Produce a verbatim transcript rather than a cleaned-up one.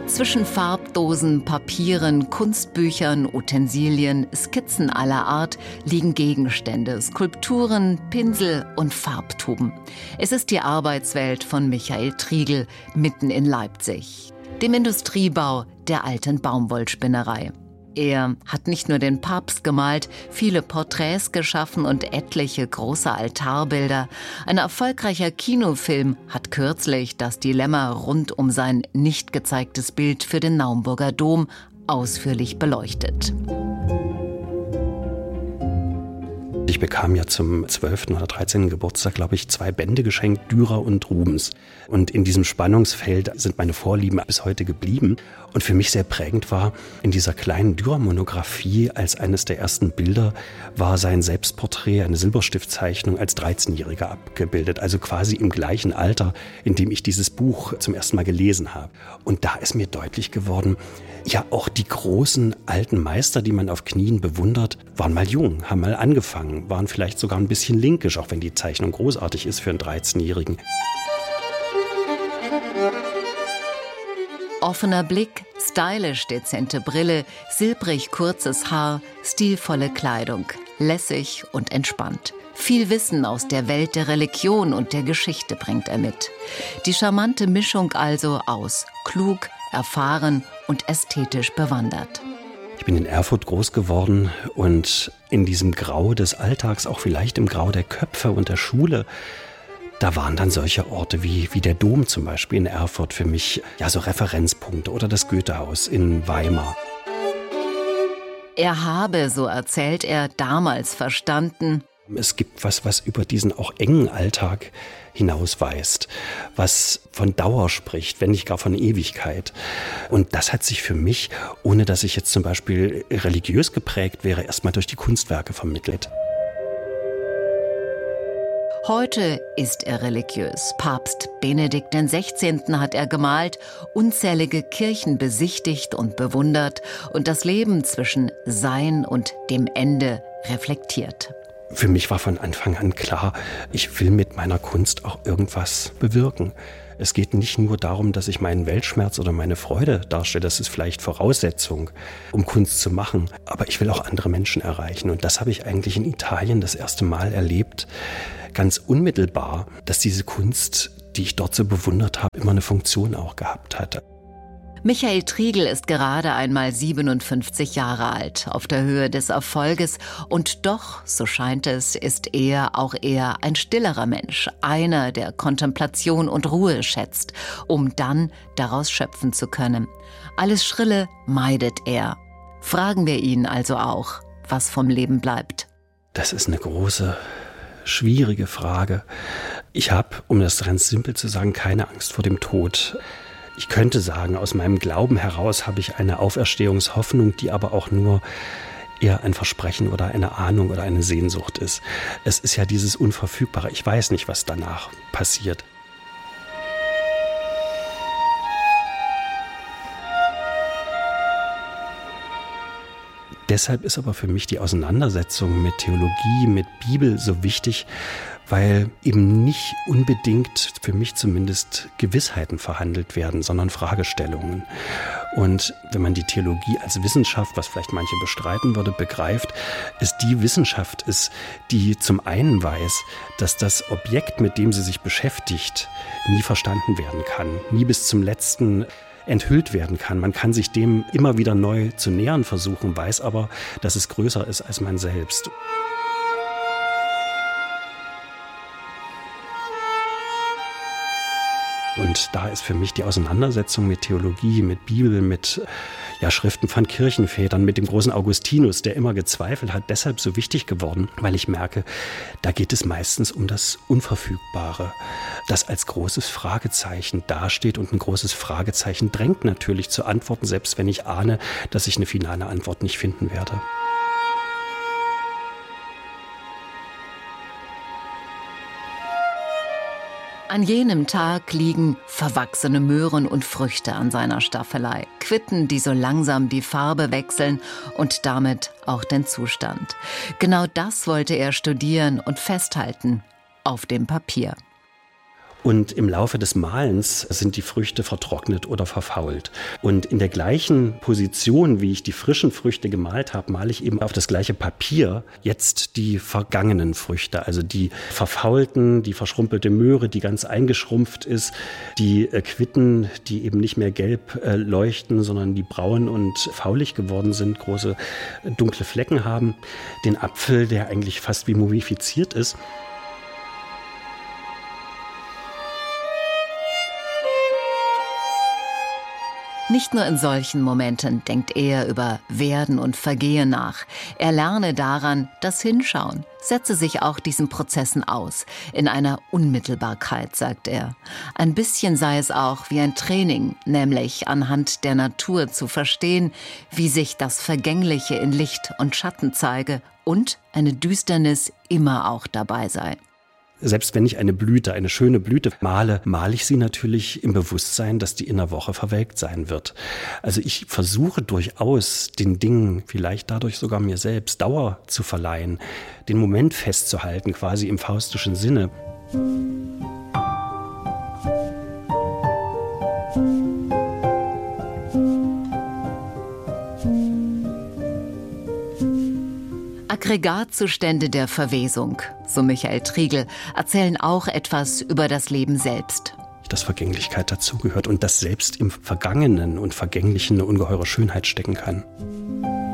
Zwischen Farbdosen, Papieren, Kunstbüchern, Utensilien, Skizzen aller Art liegen Gegenstände, Skulpturen, Pinsel und Farbtuben. Es ist die Arbeitswelt von Michael Triegel mitten in Leipzig, dem Industriebau der alten Baumwollspinnerei. Er hat nicht nur den Papst gemalt, viele Porträts geschaffen und etliche große Altarbilder. Ein erfolgreicher Kinofilm hat kürzlich das Dilemma rund um sein nicht gezeigtes Bild für den Naumburger Dom ausführlich beleuchtet. Ich bekam ja zum zwölften oder dreizehnten Geburtstag, glaube ich, zwei Bände geschenkt, Dürer und Rubens. Und in diesem Spannungsfeld sind meine Vorlieben bis heute geblieben. Und für mich sehr prägend war, in dieser kleinen Dürer-Monographie als eines der ersten Bilder war sein Selbstporträt, eine Silberstiftzeichnung als dreizehnjähriger abgebildet. Also quasi im gleichen Alter, in dem ich dieses Buch zum ersten Mal gelesen habe. Und da ist mir deutlich geworden, ja, auch die großen alten Meister, die man auf Knien bewundert, waren mal jung, haben mal angefangen, waren vielleicht sogar ein bisschen linkisch, auch wenn die Zeichnung großartig ist für einen dreizehnjährigen. Offener Blick, stylisch dezente Brille, silbrig kurzes Haar, stilvolle Kleidung, lässig und entspannt. Viel Wissen aus der Welt der Religion und der Geschichte bringt er mit. Die charmante Mischung also aus klug, erfahren und ästhetisch bewandert. Ich bin in Erfurt groß geworden und in diesem Grau des Alltags, auch vielleicht im Grau der Köpfe und der Schule, da waren dann solche Orte wie, wie der Dom zum Beispiel in Erfurt für mich ja so Referenzpunkte oder das Goethehaus in Weimar. Er habe, so erzählt er, damals verstanden: Es gibt was, was über diesen auch engen Alltag hinausweist, was von Dauer spricht, wenn nicht gar von Ewigkeit. Und das hat sich für mich, ohne dass ich jetzt zum Beispiel religiös geprägt wäre, erstmal durch die Kunstwerke vermittelt. Heute ist er religiös. Papst Benedikt der Sechzehnte hat er gemalt, unzählige Kirchen besichtigt und bewundert und das Leben zwischen Sein und dem Ende reflektiert. Für mich war von Anfang an klar, ich will mit meiner Kunst auch irgendwas bewirken. Es geht nicht nur darum, dass ich meinen Weltschmerz oder meine Freude darstelle, das ist vielleicht Voraussetzung, um Kunst zu machen, aber ich will auch andere Menschen erreichen. Und das habe ich eigentlich in Italien das erste Mal erlebt, ganz unmittelbar, dass diese Kunst, die ich dort so bewundert habe, immer eine Funktion auch gehabt hatte. Michael Triegel ist gerade einmal siebenundfünfzig Jahre alt, auf der Höhe des Erfolges. Und doch, so scheint es, ist er auch eher ein stillerer Mensch. Einer, der Kontemplation und Ruhe schätzt, um dann daraus schöpfen zu können. Alles Schrille meidet er. Fragen wir ihn also auch, was vom Leben bleibt. Das ist eine große, schwierige Frage. Ich habe, um das ganz simpel zu sagen, keine Angst vor dem Tod. Ich könnte sagen, aus meinem Glauben heraus habe ich eine Auferstehungshoffnung, die aber auch nur eher ein Versprechen oder eine Ahnung oder eine Sehnsucht ist. Es ist ja dieses Unverfügbare. Ich weiß nicht, was danach passiert. Deshalb ist aber für mich die Auseinandersetzung mit Theologie, mit Bibel so wichtig, weil eben nicht unbedingt, für mich zumindest, Gewissheiten verhandelt werden, sondern Fragestellungen. Und wenn man die Theologie als Wissenschaft, was vielleicht manche bestreiten würde, begreift, ist die Wissenschaft ist, die zum einen weiß, dass das Objekt, mit dem sie sich beschäftigt, nie verstanden werden kann, nie bis zum letzten enthüllt werden kann. Man kann sich dem immer wieder neu zu nähern versuchen, weiß aber, dass es größer ist als man selbst. Und da ist für mich die Auseinandersetzung mit Theologie, mit Bibel, mit ja, Schriften von Kirchenvätern, mit dem großen Augustinus, der immer gezweifelt hat, deshalb so wichtig geworden, weil ich merke, da geht es meistens um das Unverfügbare, das als großes Fragezeichen dasteht und ein großes Fragezeichen drängt natürlich zu Antworten, selbst wenn ich ahne, dass ich eine finale Antwort nicht finden werde. An jenem Tag liegen verwachsene Möhren und Früchte an seiner Staffelei. Quitten, die so langsam die Farbe wechseln und damit auch den Zustand. Genau das wollte er studieren und festhalten auf dem Papier. Und im Laufe des Malens sind die Früchte vertrocknet oder verfault. Und in der gleichen Position, wie ich die frischen Früchte gemalt habe, male ich eben auf das gleiche Papier jetzt die vergangenen Früchte. Also die verfaulten, die verschrumpelte Möhre, die ganz eingeschrumpft ist, die Quitten, die eben nicht mehr gelb äh, leuchten, sondern die braun und faulig geworden sind, große dunkle Flecken haben, den Apfel, der eigentlich fast wie mumifiziert ist. Nicht nur in solchen Momenten denkt er über Werden und Vergehen nach. Er lerne daran das Hinschauen, setze sich auch diesen Prozessen aus, in einer Unmittelbarkeit, sagt er. Ein bisschen sei es auch wie ein Training, nämlich anhand der Natur zu verstehen, wie sich das Vergängliche in Licht und Schatten zeige und eine Düsternis immer auch dabei sei. Selbst wenn ich eine Blüte, eine schöne Blüte male, male ich sie natürlich im Bewusstsein, dass die in der Woche verwelkt sein wird. Also ich versuche durchaus, den Dingen, vielleicht dadurch sogar mir selbst, Dauer zu verleihen, den Moment festzuhalten, quasi im faustischen Sinne. Aggregatzustände der Verwesung, so Michael Triegel, erzählen auch etwas über das Leben selbst. Dass Vergänglichkeit dazugehört und dass selbst im Vergangenen und Vergänglichen eine ungeheure Schönheit stecken kann.